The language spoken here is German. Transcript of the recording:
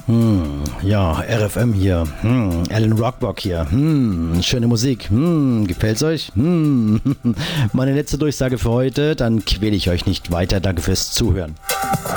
Ja, RFM hier. Alan Rockbock hier. Schöne Musik. Gefällt's euch? Meine letzte Durchsage für heute, dann quäle ich euch nicht weiter. Danke fürs Zuhören.